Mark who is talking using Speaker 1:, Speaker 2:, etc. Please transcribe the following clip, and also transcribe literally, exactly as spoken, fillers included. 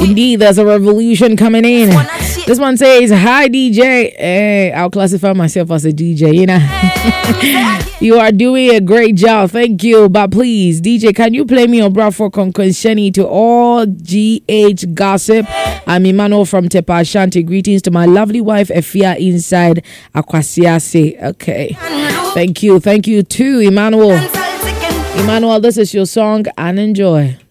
Speaker 1: Indeed, there's a revolution coming in. This one says, hi D J. Hey, I'll classify myself as a D J, you know. You are doing a great job. Thank you. But please, D J, can you play me on Bradford Conconsheni to all G H gossip? I'm Emmanuel from Tepa Ashanti. Greetings to my lovely wife, Efia, inside Akwasiase. Okay. Thank you. Thank you too, Emmanuel. Emmanuel, this is your song and enjoy.